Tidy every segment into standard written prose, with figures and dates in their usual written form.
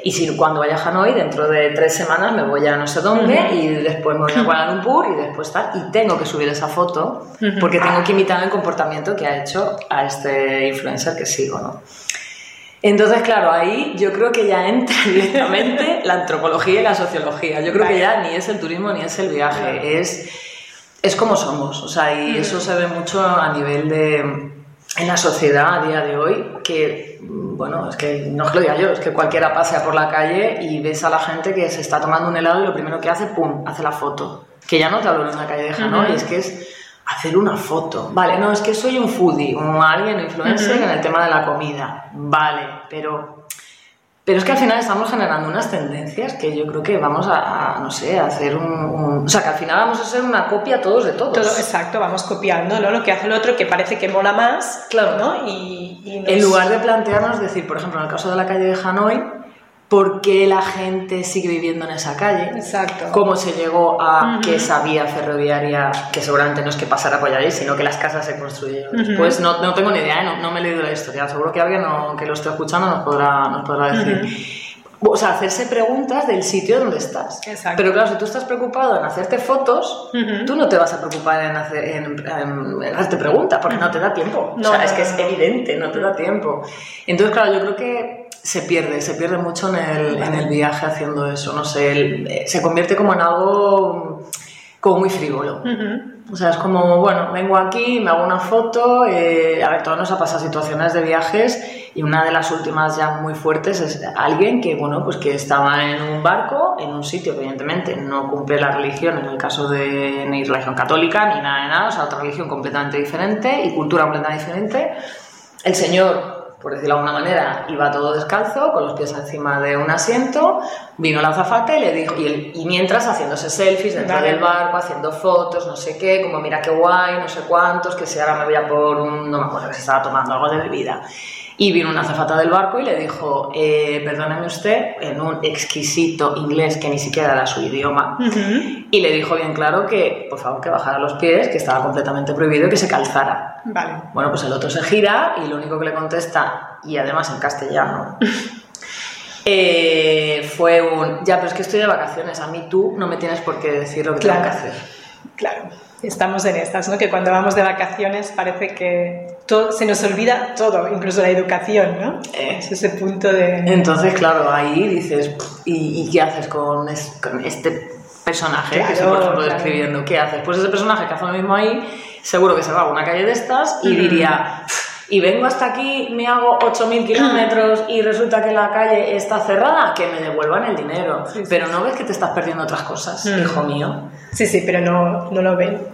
Y si cuando vaya a Hanoi, dentro de 3 semanas me voy a no sé dónde y después me voy a Kuala Lumpur y después tal. Y tengo que subir esa foto porque tengo que imitar el comportamiento que ha hecho a este influencer que sigo, ¿no? Entonces, claro, ahí yo creo que ya entra directamente la antropología y la sociología. Yo creo que ya ni es el turismo ni es el viaje, es como somos. O sea, y eso se ve mucho a nivel en la sociedad a día de hoy, que, bueno, es que no es que lo diga yo, es que cualquiera pasea por la calle y ves a la gente que se está tomando un helado y lo primero que hace, ¡pum!, hace la foto. Que ya no te hablo en una calle de Hanoi, es que es hacer una foto. Vale, no, es que soy un foodie, alguien influencer en el tema de la comida. Vale, pero es que al final estamos generando unas tendencias que yo creo que vamos no sé, a hacer o sea, que al final vamos a ser una copia todos de todos. Exacto, vamos copiando, ¿no? Lo que hace el otro, que parece que mola más, claro, ¿no? En lugar de plantearnos, decir, por ejemplo, en el caso de la calle de Hanoi, ¿por qué la gente sigue viviendo en esa calle? Exacto. ¿Cómo se llegó a que esa vía ferroviaria, que seguramente no es que pasara por allí, sino que las casas se construyeron después? No tengo ni idea, no me he leído la historia. Seguro que alguien que lo esté escuchando nos podrá decir. O sea, hacerse preguntas del sitio donde estás. Exacto. Pero claro, si tú estás preocupado en hacerte fotos, tú no te vas a preocupar en hacerte preguntas, porque no te da tiempo. O sea, es que es evidente, no te da tiempo. Entonces, claro, yo creo que se pierde mucho en el viaje haciendo eso. No sé, se convierte como en algo como muy frívolo. O sea, es como, bueno, vengo aquí, me hago una foto. A ver, todos nos ha pasado situaciones de viajes. Y una de las últimas ya muy fuertes es alguien que, bueno, pues que estaba en un barco, en un sitio que evidentemente no cumple la religión, en el caso de ni religión católica, ni nada, o sea, otra religión completamente diferente y cultura completamente diferente. El señor, por decirlo de alguna manera, iba todo descalzo, con los pies encima de un asiento, vino la azafata y le dijo, y mientras haciéndose selfies dentro del barco, haciendo fotos, no sé qué, como mira qué guay, no sé cuántos, que si ahora me voy a por no me acuerdo, que se estaba tomando algo de bebida. Y vino una azafata del barco y le dijo, perdóneme usted, en un exquisito inglés que ni siquiera era su idioma, y le dijo bien claro que, por favor, que bajara los pies, que estaba completamente prohibido y que se calzara. Vale. Bueno, pues el otro se gira y lo único que le contesta, y además en castellano, fue ya, pero es que estoy de vacaciones, a mí tú no me tienes por qué decir lo que tengo que hacer. Claro. Estamos en estas, ¿no? Que cuando vamos de vacaciones parece que se nos olvida todo, incluso la educación, ¿no? Es ese punto de... Entonces, claro, ahí dices, ¿y qué haces con este personaje que estoy, por ejemplo, describiendo? ¿Qué haces? Pues ese personaje que hace lo mismo ahí, seguro que se va a una calle de estas y diría... Y vengo hasta aquí, me hago 8.000 kilómetros y resulta que la calle está cerrada, que me devuelvan el dinero. Sí, pero no ves que te estás perdiendo otras cosas, hijo mío. Sí, pero no lo ven.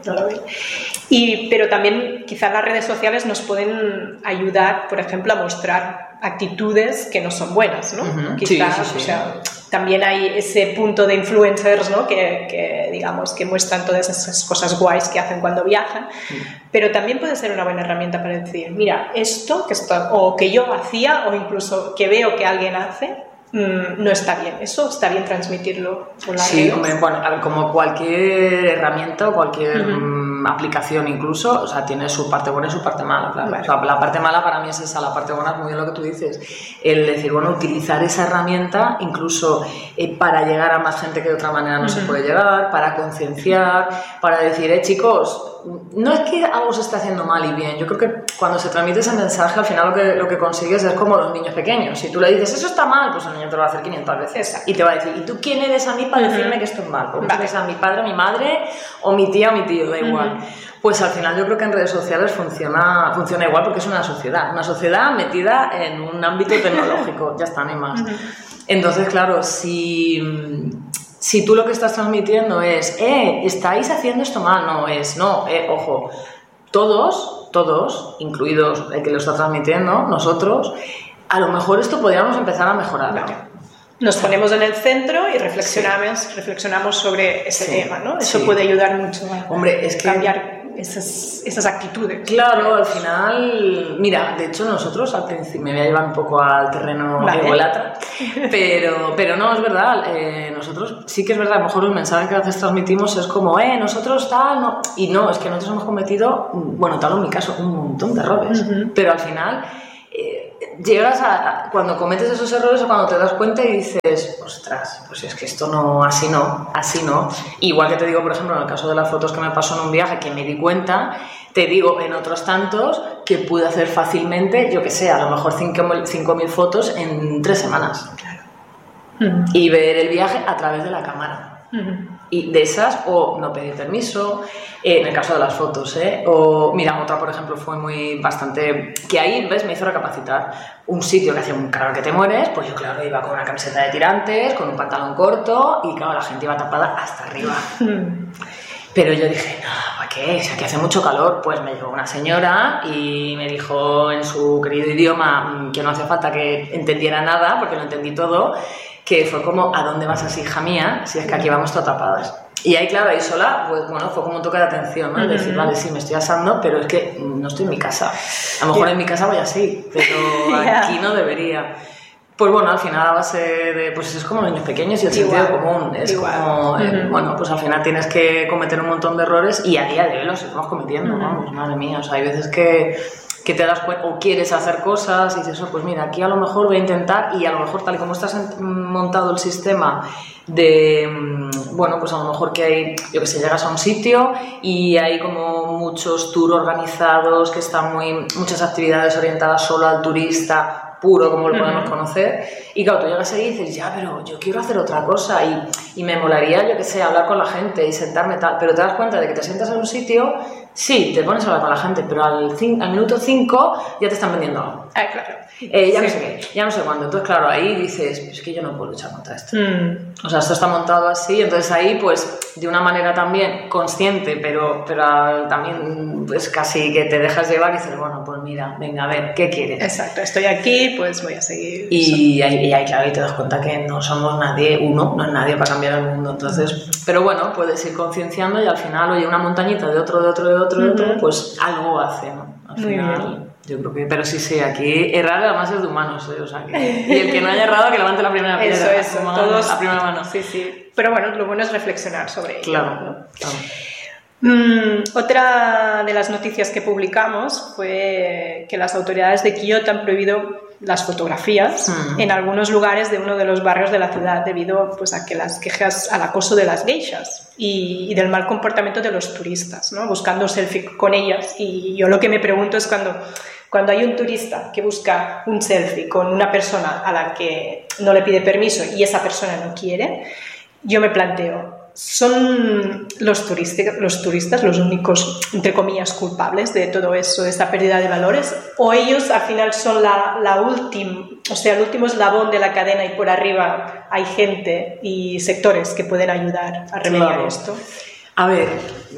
Pero también quizás las redes sociales nos pueden ayudar, por ejemplo, a mostrar actitudes que no son buenas, ¿no? Quizás, sí. O sea, también hay ese punto de influencers, ¿no? que digamos que muestran todas esas cosas guays que hacen cuando viajan, pero también puede ser una buena herramienta para decir, mira, esto o que yo hacía o incluso que veo que alguien hace, no está bien. Eso está bien transmitirlo por las redes. Sí, hombre, bueno, a ver, como cualquier herramienta o cualquier aplicación incluso, o sea, tiene su parte buena y su parte mala, claro. Vale. O sea, la parte mala para mí es esa, la parte buena es muy bien lo que tú dices, el decir, bueno, utilizar esa herramienta incluso para llegar a más gente que de otra manera no se puede llegar, para concienciar, para decir, chicos, no es que algo se esté haciendo mal y bien, yo creo que cuando se transmite ese mensaje al final lo que consigues es como los niños pequeños. Si tú le dices, eso está mal, pues el niño te lo va a hacer 500 veces. Exacto. Y te va a decir, ¿y tú quién eres a mí para decirme que esto es mal? Porque eres a mi padre, mi madre o mi tía o mi tío, da igual. Pues al final yo creo que en redes sociales funciona igual porque es una sociedad metida en un ámbito tecnológico, ya está, ni más. Entonces, claro, si tú lo que estás transmitiendo es, estáis haciendo esto mal, ojo, todos, incluidos el que lo está transmitiendo, nosotros, a lo mejor esto podríamos empezar a mejorar. Vale. Nos ponemos en el centro y reflexionamos sobre ese tema, ¿no? Eso puede ayudar mucho a cambiar esas actitudes. Claro, al final, mira, de hecho nosotros al principio, me voy a llevar un poco al terreno ególatra, pero no, es verdad, nosotros sí que es verdad, a lo mejor el mensaje que a veces transmitimos es como, nosotros tal, no, y no, es que nosotros hemos cometido, bueno, tal en mi caso, un montón de errores, pero al final llegas cuando cometes esos errores o cuando te das cuenta y dices, ostras, pues es que esto no, así no. Igual que te digo, por ejemplo, en el caso de las fotos que me pasó en un viaje, que me di cuenta, te digo en otros tantos que pude hacer fácilmente, yo que sé, a lo mejor 5.000 fotos en 3 semanas. Claro. Y ver el viaje a través de la cámara. Y de esas, o no pedir permiso, en el caso de las fotos, o mira, otra por ejemplo fue bastante, que ahí, ves, me hizo recapacitar. Un sitio que hacía un calor que te mueres, pues yo claro iba con una camiseta de tirantes, con un pantalón corto y claro, la gente iba tapada hasta arriba. Pero yo dije, no, ¿para qué? Si aquí hace mucho calor. Pues me llegó una señora y me dijo en su querido idioma, que no hacía falta que entendiera nada, porque lo entendí todo, que fue como, ¿a dónde vas así, hija mía? Si es que aquí vamos todas tapadas. Y ahí, claro, ahí sola, pues bueno, fue como un toque de atención, ¿no? Es decir, vale, sí, me estoy asando, pero es que no estoy en mi casa. A lo mejor en mi casa voy así, pero aquí no debería. Pues bueno, al final a base de, pues es como niños pequeños y el sentido común. Es como, bueno, pues al final tienes que cometer un montón de errores y a día de hoy los estamos cometiendo, vamos, madre mía. O sea, hay veces que te das cuenta o quieres hacer cosas y dices, pues mira, aquí a lo mejor voy a intentar y a lo mejor tal y como estás montado el sistema de, bueno, pues a lo mejor que hay, yo que sé, llegas a un sitio y hay como muchos tours organizados que están muchas actividades orientadas solo al turista puro, como lo podemos conocer, y claro, tú llegas ahí y dices, ya, pero yo quiero hacer otra cosa y me molaría, yo que sé, hablar con la gente y sentarme tal, pero te das cuenta de que te sientas en un sitio, sí, te pones a hablar con la gente, pero al minuto 5 ya te están vendiendo algo. Claro. Ya no sé qué, ya no sé cuándo. Entonces, claro, ahí dices, es que yo no puedo luchar contra esto. O sea, esto está montado así, entonces ahí, pues, de una manera también consciente, pero también, pues, casi que te dejas llevar y dices, bueno, pues mira, venga, a ver, ¿qué quieres? Exacto, estoy aquí, pues voy a seguir. Y ahí, claro, y te das cuenta que no somos nadie, no es nadie para cambiar el mundo. Entonces, pero bueno, puedes ir concienciando y al final, oye, una montañita de otro, pues algo hace, ¿no? Al final... Yo creo que, pero sí, aquí errar además es de humanos, o sea, y el que no haya errado que levante la primera piedra. Eso, todos la primera mano. Sí. Pero bueno, lo bueno es reflexionar sobre ello. Claro. Otra de las noticias que publicamos fue que las autoridades de Kioto han prohibido las fotografías en algunos lugares de uno de los barrios de la ciudad debido pues, a que las quejas al acoso de las geishas y del mal comportamiento de los turistas, ¿no? Buscando selfie con ellas. Y yo lo que me pregunto es cuando hay un turista que busca un selfie con una persona a la que no le pide permiso y esa persona no quiere, yo me planteo, ¿son los turistas los únicos, entre comillas, culpables de todo eso, de esta pérdida de valores? ¿O ellos al final son la última, o sea, el último eslabón de la cadena y por arriba hay gente y sectores que pueden ayudar a remediar esto? A ver,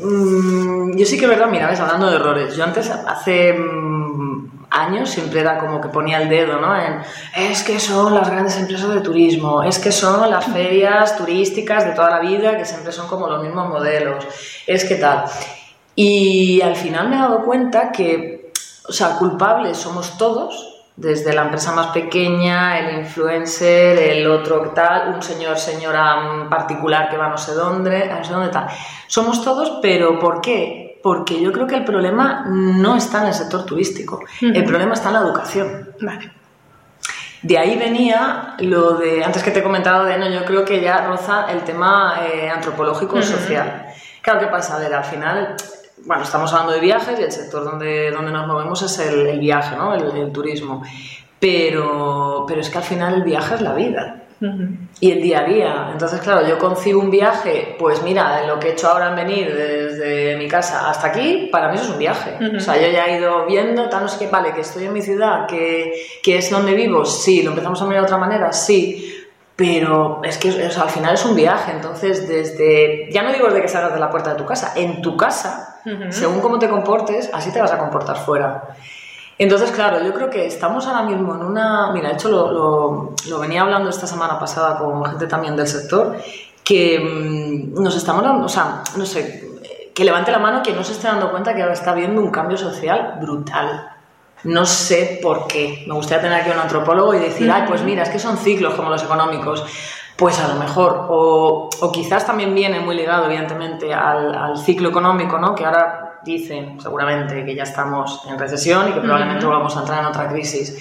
yo sí que es verdad, mira, ves, hablando de errores, yo antes, hace años, siempre era como que ponía el dedo, ¿no? Es que son las grandes empresas de turismo, es que son las ferias turísticas de toda la vida, que siempre son como los mismos modelos, es que tal. Y al final me he dado cuenta que, o sea, culpables somos todos, desde la empresa más pequeña, el influencer, el otro tal, un señora particular que va no sé dónde tal. Somos todos, pero ¿por qué? Porque yo creo que el problema no está en el sector turístico, el problema está en la educación. Vale. De ahí venía lo de, antes que te he comentado de, no, yo creo que ya roza el tema antropológico y social. Claro, ¿qué pasa? A ver, al final... Bueno, estamos hablando de viajes y el sector donde nos movemos es el viaje, ¿no? El turismo. Pero es que al final el viaje es la vida. Y el día a día. Entonces, claro, yo concibo un viaje, pues mira, lo que he hecho ahora en venir desde mi casa hasta aquí, para mí eso es un viaje. O sea, yo ya he ido viendo, tal, no sé qué, vale, que estoy en mi ciudad, que es donde vivo, sí, lo empezamos a mirar de otra manera, sí. Pero es que o sea, al final es un viaje, entonces ya no digo desde que salgas de la puerta de tu casa, en tu casa, según cómo te comportes, así te vas a comportar fuera. Entonces, claro, yo creo que estamos ahora mismo en una... Mira, de hecho lo venía hablando esta semana pasada con gente también del sector, que nos estamos dando, o sea, no sé, que levante la mano quien no se esté dando cuenta que ahora está habiendo un cambio social brutal. No sé por qué. Me gustaría tener aquí un antropólogo y decir, ay, pues mira, es que son ciclos como los económicos. Pues a lo mejor. O quizás también viene muy ligado, evidentemente, al ciclo económico, ¿no? Que ahora dicen, seguramente, que ya estamos en recesión y que probablemente vamos a entrar en otra crisis.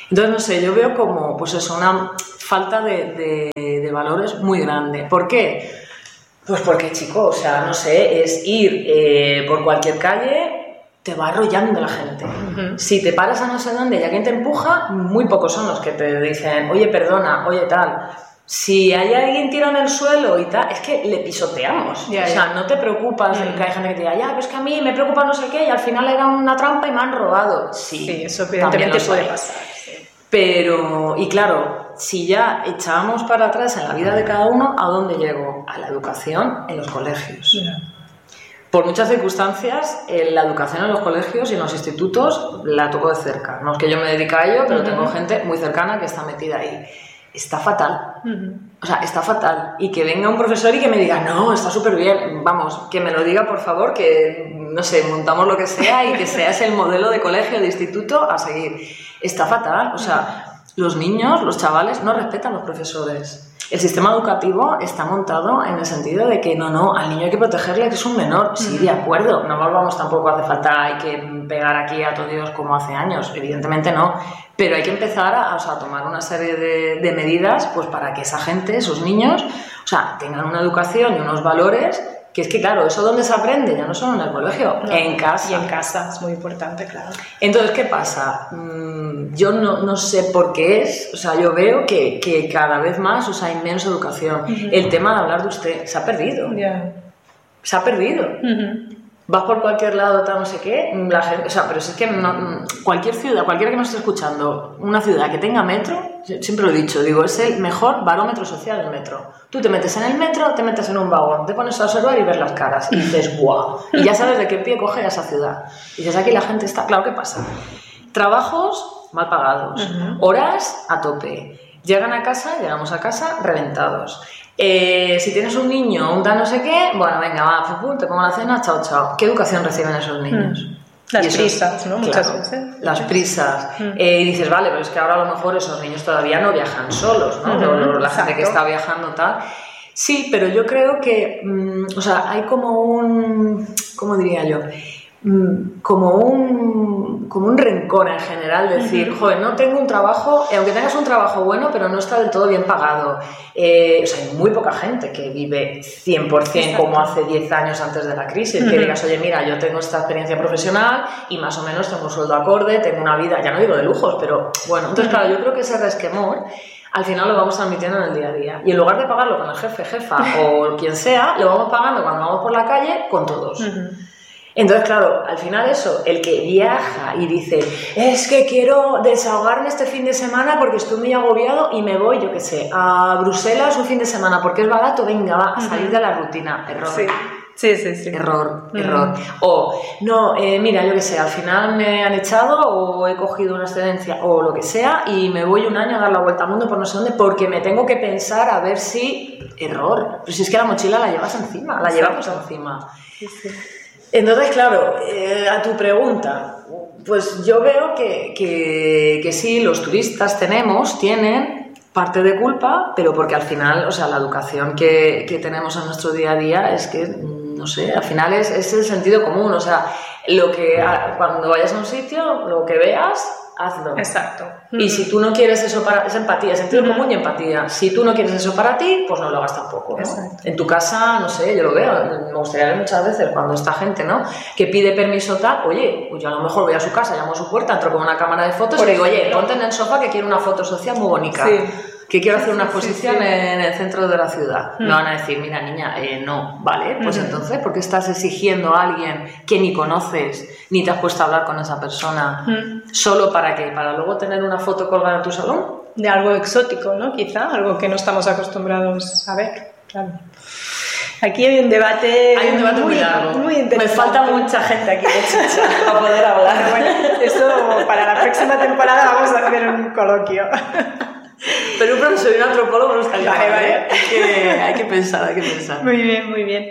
Entonces, no sé, yo veo como, pues eso, una falta de valores muy grande. ¿Por qué? Pues porque, chico, o sea, no sé, es ir por cualquier calle, te va arrollando la gente. Si te paras a no sé dónde y alguien te empuja, muy pocos son los que te dicen, oye, perdona, oye, tal. Si hay alguien tirado en el suelo y tal, es que le pisoteamos. O sea, no te preocupas de que hay gente que te diga, ya, pero es que a mí me preocupa no sé qué y al final era una trampa y me han robado. Sí, eso evidentemente puede pasar. Pero, y claro, si ya echábamos para atrás en la vida de cada uno, ¿a dónde llego? A la educación en los colegios. Por muchas circunstancias, la educación en los colegios y en los institutos la toco de cerca. No es que yo me dedique a ello, pero tengo gente muy cercana que está metida ahí. Está fatal. O sea, está fatal. Y que venga un profesor y que me diga, no, está súper bien. Vamos, que me lo diga, por favor, que, no sé, montamos lo que sea y que seas el modelo de colegio, de instituto a seguir. Está fatal. O sea, los niños, los chavales, no respetan a los profesores. El sistema educativo está montado en el sentido de que no, al niño hay que protegerle, que es un menor. Sí, de acuerdo, no volvamos tampoco, hace falta, hay que pegar aquí a todos Dios como hace años, evidentemente no, pero hay que empezar a tomar una serie de medidas pues para que esa gente, esos niños, o sea, tengan una educación y unos valores, que es que claro, ¿eso dónde se aprende? Ya no solo en el colegio, en casa. Y en casa, es muy importante, claro. Entonces, ¿qué pasa? Yo no sé por qué es, o sea, yo veo que cada vez más, o sea, hay menos educación. El tema de hablar de usted se ha perdido. Se ha perdido. Vas por cualquier lado, tal, no sé qué, la gente, o sea, pero si es que cualquier ciudad, cualquiera que nos esté escuchando, una ciudad que tenga metro, siempre lo he dicho, digo, es el mejor barómetro social el metro. Tú te metes en el metro, te metes en un vagón, te pones a observar y ves las caras y dices, ¡guau! Y ya sabes de qué pie coge esa ciudad. Y dices, aquí la gente está, claro, ¿qué pasa? Trabajos mal pagados, horas a tope. Llegamos a casa reventados. Si tienes un niño, un tal no sé qué, bueno, venga, va, te pongo la cena, chao, chao. ¿Qué educación reciben esos niños? Las prisas, ¿no? Claro, muchas veces. Las prisas. Y dices, vale, pero es que ahora a lo mejor esos niños todavía no viajan solos, ¿no? La gente que está viajando, tal. Sí, pero yo creo que, o sea, hay como un, ¿cómo diría yo? Como un rencor en general, decir, joder, no tengo un trabajo, aunque tengas un trabajo bueno, pero no está del todo bien pagado. O sea, hay muy poca gente que vive 100% como hace 10 años antes de la crisis, que digas, oye, mira, yo tengo esta experiencia profesional y más o menos tengo un sueldo acorde, tengo una vida, ya no digo de lujos, pero bueno, entonces claro, yo creo que ese resquemor al final lo vamos transmitiendo en el día a día. Y en lugar de pagarlo con el jefe, jefa o quien sea, lo vamos pagando cuando vamos por la calle con todos. Entonces, claro, al final eso, el que viaja y dice, es que quiero desahogarme este fin de semana porque estoy muy agobiado y me voy, yo qué sé, a Bruselas un fin de semana porque es barato, venga, va, a salir de la rutina. Error. Sí. Error. O, no, mira, yo qué sé, al final me han echado o he cogido una excedencia o lo que sea y me voy un año a dar la vuelta al mundo por no sé dónde porque me tengo que pensar a ver si... Error. Pero si es que la mochila la llevas encima, la llevamos encima. Sí. Entonces, claro, a tu pregunta, pues yo veo que sí, los turistas tienen parte de culpa, pero porque al final, o sea, la educación que tenemos en nuestro día a día es que, no sé, al final es el sentido común, o sea, cuando vayas a un sitio, lo que veas, hazlo. Exacto. Y si tú no quieres eso es empatía, sentido común y empatía. Si tú no quieres eso para ti, pues no lo hagas tampoco, ¿no? En tu casa, no sé, yo lo veo, me gustaría ver muchas veces cuando esta gente, ¿no? Que pide permiso tal, oye, pues yo a lo mejor voy a su casa, llamo a su puerta, entro con una cámara de fotos y le digo, oye, ponte en el sofá que quiero una foto social muy bonita. Sí. Que quiero hacer una exposición en el centro de la ciudad. Me van a decir, mira niña, no, vale, pues entonces, ¿por qué estás exigiendo a alguien que ni conoces, ni te has puesto a hablar con esa persona? ¿Solo para qué? ¿Para luego tener una foto colgada en tu salón? De algo exótico, ¿no? Quizá, algo que no estamos acostumbrados a ver, claro. Aquí hay un debate muy largo. Muy interesante. Me falta mucha gente aquí de chicha para poder hablar. Bueno, eso para la próxima temporada vamos a hacer un coloquio. Pero un profesor y un antropólogo no estaría mal, ¿eh? Hay que pensar. Muy bien.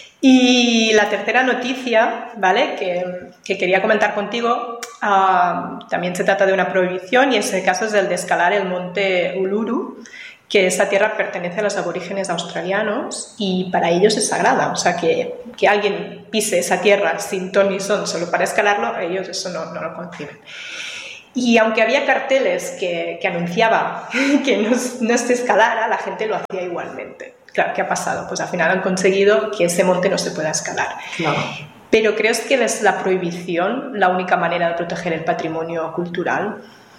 Y la tercera noticia, ¿vale? Que quería comentar contigo, también se trata de una prohibición y ese caso es el de escalar el monte Uluru, que esa tierra pertenece a los aborígenes australianos y para ellos es sagrada, o sea que alguien pise esa tierra sin ton ni son solo para escalarlo, ellos eso no lo conciben. Y aunque había carteles que anunciaban que no se escalara, la gente lo hacía igualmente. Claro, ¿qué ha pasado? Pues al final han conseguido que ese monte no se pueda escalar. Claro. Pero ¿crees que es la prohibición la única manera de proteger el patrimonio cultural?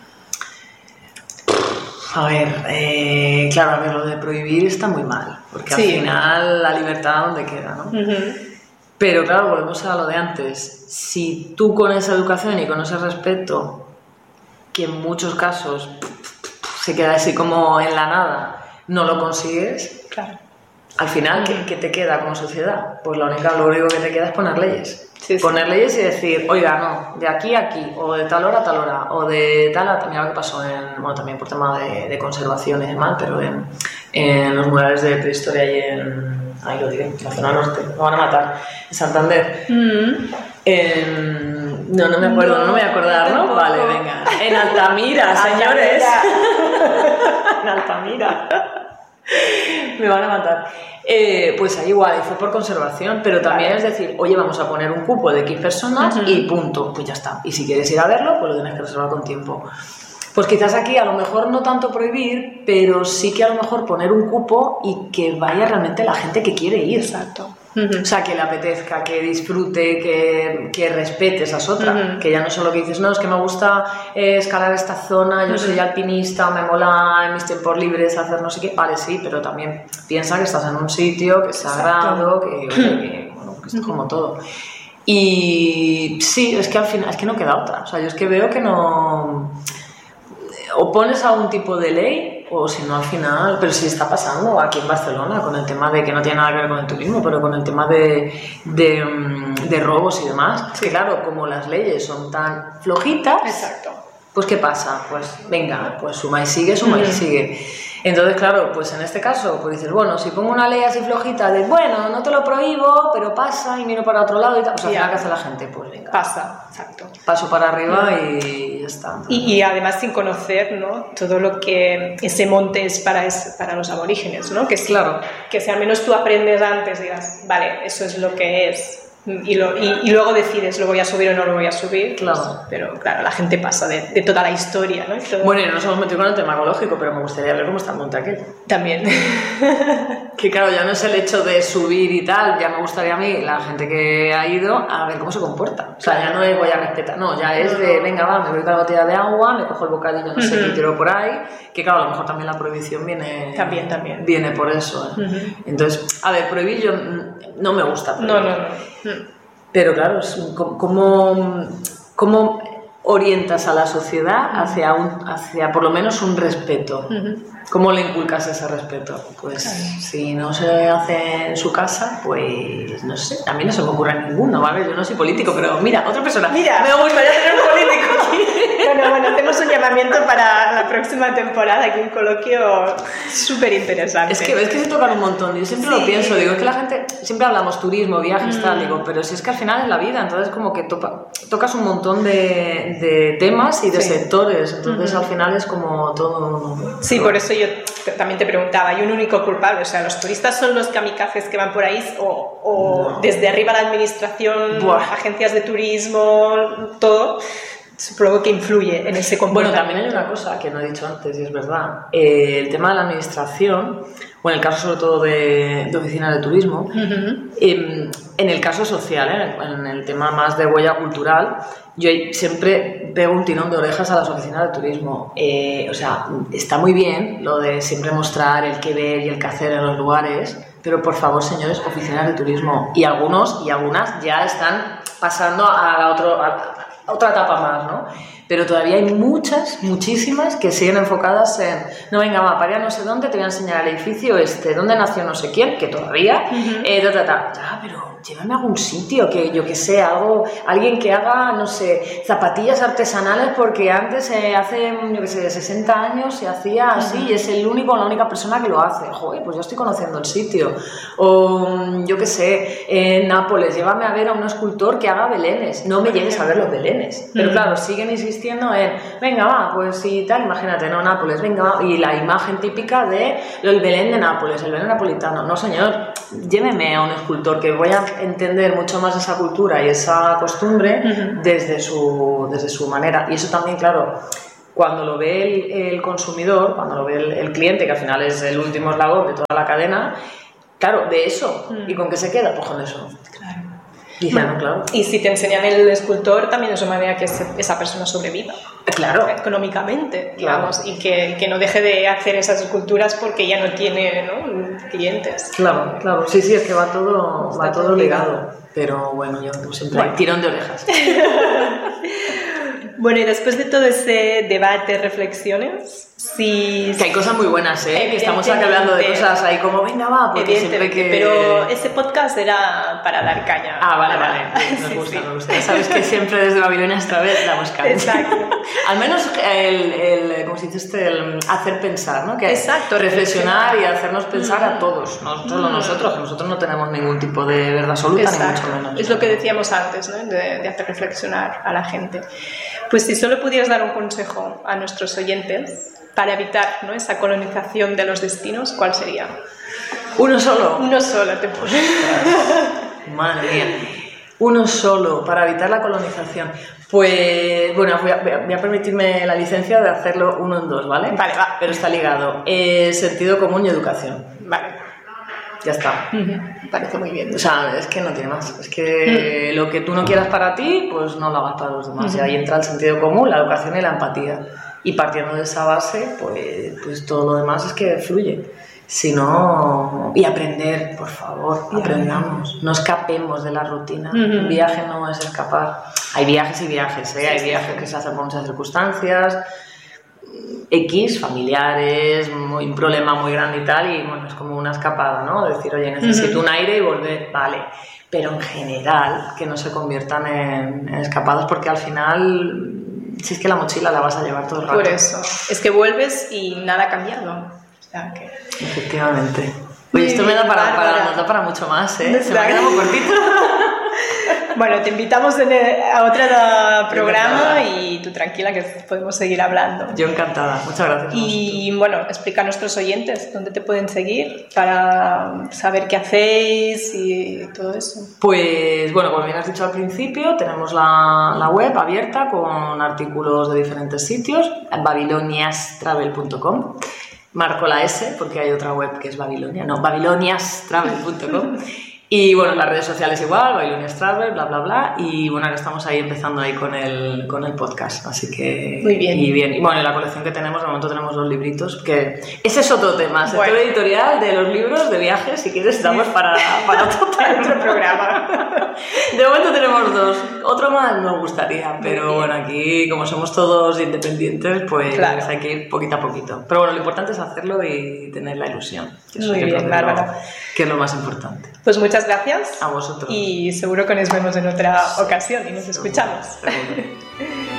A ver, claro, lo de prohibir está muy mal, porque al final la libertad ¿dónde queda, no? Pero claro, volvemos a lo de antes. Si tú con esa educación y con ese respeto, que en muchos casos se queda así como en la nada, no lo consigues, claro. Al final, ¿qué te queda como sociedad? Pues lo único que te queda es poner leyes. Sí. Poner leyes y decir, oiga, no, de aquí a aquí, o de tal hora a tal hora, o de tal a tal. Mira lo que pasó también por tema de conservación y demás, pero en los murales de prehistoria y ahí lo diré, en la zona norte, me van a matar, en Santander. No me acuerdo, no me voy a acordar, ¿no? Vale, venga. En Altamira, señores. En Altamira. Me van a matar. Pues ahí igual, y fue por conservación, pero también es decir, oye, vamos a poner un cupo de X personas y punto, pues ya está. Y si quieres ir a verlo, pues lo tienes que reservar con tiempo. Pues quizás aquí a lo mejor no tanto prohibir, pero sí que a lo mejor poner un cupo y que vaya realmente la gente que quiere ir. Exacto. O sea, que le apetezca, que disfrute, que respete, esa es otra. Que ya no solo que dices, no, es que me gusta escalar esta zona, yo soy alpinista, me mola en mis tiempos libres hacer no sé qué. Vale, sí, pero también piensa que estás en un sitio que es sagrado, que es como todo. Y sí, es que al final, es que no queda otra. O sea, yo es que veo que no... O pones algún tipo de ley, o si no al final, pero sí está pasando aquí en Barcelona con el tema de que no tiene nada que ver con el turismo, pero con el tema de robos y demás. Sí. Que claro, como las leyes son tan flojitas, exacto. Pues ¿qué pasa? Pues venga, pues suma y sigue. Entonces, claro, pues en este caso, pues dices, bueno, si pongo una ley así flojita de, bueno, no te lo prohíbo, pero pasa y miro para otro lado y tal, pues al final, ¿qué hace la gente? Pues venga. Pasa, exacto. Paso para arriba y ya está. Y además sin conocer, ¿no? Todo lo que ese monte es para los aborígenes, ¿no? Que, claro. Que si al menos tú aprendes antes, digas, vale, eso es lo que es. Y luego decides, ¿lo voy a subir o no lo voy a subir? Claro. Pues, pero claro, la gente pasa de toda la historia, ¿no? Bueno, y no nos hemos metido con el tema ecológico, pero me gustaría ver cómo está el monte aquel. También. Que claro, ya no es el hecho de subir y tal, ya me gustaría a mí, la gente que ha ido, a ver cómo se comporta. O sea, ya no es voy a respetar, no, ya es de, venga, va, me voy con la botella de agua, me cojo el bocadillo, no sé qué, tiro por ahí, que claro, a lo mejor también la prohibición viene... También. Viene por eso, Entonces, a ver, prohibir yo no me gusta prohibir. No. Pero claro, ¿cómo orientas a la sociedad hacia por lo menos un respeto? ¿Cómo le inculcas ese respeto? Pues si no se hace en su casa, pues no sé, a mí no se me ocurre ninguno, ¿vale? Yo no soy político, pero mira, otra persona, me gustaría tener un político aquí. Bueno, hacemos un llamamiento para la próxima temporada, aquí un coloquio súper interesante. Es que ves que se tocan un montón, yo siempre lo pienso, digo, es que la gente, siempre hablamos turismo, viajes, tal, digo, pero si es que al final es la vida, entonces como que tocas un montón de temas y de sectores, entonces al final es como todo... Sí, por eso yo también te preguntaba, ¿hay un único culpable? O sea, ¿los turistas son los kamikazes que van por ahí o no. Desde arriba la administración, agencias de turismo, todo? Supongo que influye en ese comportamiento. Bueno, también hay una cosa que no he dicho antes y es verdad. El tema de la administración, o en el caso sobre todo de oficinas de turismo, en el caso social, en el tema más de huella cultural, yo siempre pego un tirón de orejas a las oficinas de turismo. O sea, está muy bien lo de siempre mostrar el qué ver y el qué hacer en los lugares, pero por favor, señores, oficinas de turismo. Y algunos y algunas ya están pasando a otra etapa más, ¿no? Pero todavía hay muchísimas que siguen enfocadas en, no, venga, va, para ir a no sé dónde, te voy a enseñar el edificio dónde nació no sé quién, que todavía, pero llévame a algún sitio, que yo que sé, alguien que haga, no sé, zapatillas artesanales, porque antes, hace, yo que sé, 60 años se hacía así y es la única persona que lo hace. Joder, pues yo estoy conociendo el sitio. O, yo que sé, en Nápoles, llévame a ver a un escultor que haga belenes. No me lleves a ver los belenes. Pero claro, siguen insistiendo en, venga, va, pues y tal, imagínate, ¿no? Nápoles, venga, va. Y la imagen típica del Belén de Nápoles, el Belén napolitano. No, señor, lléveme a un escultor, que voy a entender mucho más esa cultura y esa costumbre desde su manera. Y eso también, claro, cuando lo ve el consumidor, cuando lo ve el cliente, que al final es el último eslabón de toda la cadena, claro, de eso. ¿Y con qué se queda? Pues con eso. Claro. Claro. Y si te enseñan el escultor, también es una manera que esa persona sobreviva. Claro. Económicamente, digamos, y que no deje de hacer esas esculturas porque ya no tiene, ¿no?, clientes. Claro. Sí, es que va todo ligado. Pero bueno, yo siempre tirón de orejas. Bueno, y después de todo ese debate, reflexiones, que hay cosas muy buenas, que estamos aquí hablando de cosas ahí como, venga, va, porque siempre que... Pero ese podcast era para dar caña. Vale. Me gusta. Ya sabes que siempre desde Babilonia esta vez damos caña. Exacto. Al menos ¿cómo se dice el hacer pensar, ¿no? Que exacto. Reflexionar y hacernos pensar a todos, no solo nosotros, que nosotros no tenemos ningún tipo de verdad absoluta, exacto, ni mucho menos. Es lo que decíamos antes, ¿no?, de hacer reflexionar a la gente. Pues si solo pudieras dar un consejo a nuestros oyentes para evitar, ¿no?, esa colonización de los destinos, ¿cuál sería? ¿Uno solo? Uno solo, te puedo. Madre mía. Uno solo para evitar la colonización. Pues bueno, voy a permitirme la licencia de hacerlo 1 en 2, ¿vale? Vale, va. Pero está ligado. Sentido común y educación. Vale. Ya está. Me parece muy bien. O sea, es que no tiene más. Es que lo que tú no quieras para ti, pues no lo hagas para los demás. Y ahí entra el sentido común, la educación y la empatía. Y partiendo de esa base, pues todo lo demás es que fluye. Si no... Y aprender, por favor, aprendamos. No escapemos de la rutina. Un viaje no es escapar. Hay viajes y viajes, ¿eh? Hay viajes que se hacen por muchas circunstancias, familiares, un problema muy grande y tal, y bueno, es como una escapada, ¿no? Decir, oye, necesito un aire y volver, vale. Pero en general, que no se conviertan en escapados, porque al final... Si es que la mochila la vas a llevar todo el rato. Por eso. Es que vuelves y nada ha cambiado. O sea que... Efectivamente. Oye, esto me da nos da para mucho más, ¿eh? Se me ha quedado muy cortito. Bueno, te invitamos a otro programa y tú tranquila que podemos seguir hablando. Yo encantada. Muchas gracias. Y bueno, explica a nuestros oyentes dónde te pueden seguir para saber qué hacéis y todo eso. Pues bueno, como bien has dicho al principio, tenemos la web abierta con artículos de diferentes sitios, babiloniastravel.com. Marco la S porque hay otra web que es Babilonia, no, babiloniastravel.com. Y bueno, las redes sociales igual, Babylonia's Travel, bla, bla, bla. Y bueno, ahora estamos ahí empezando ahí con el podcast, así que... Muy bien. Y bueno, en la colección que tenemos, de momento tenemos 2 libritos, que ese es otro tema, sector editorial de los libros de viajes, si quieres estamos para otro programa. De momento tenemos 2, otro más nos gustaría, pero bueno, aquí como somos todos independientes, pues claro, hay que ir poquito a poquito. Pero bueno, lo importante es hacerlo y tener la ilusión. Muy bien, Bárbara. Que es lo más importante. Pues muchas gracias. A vosotros. Y seguro que nos vemos en otra ocasión y nos escuchamos. Seguro.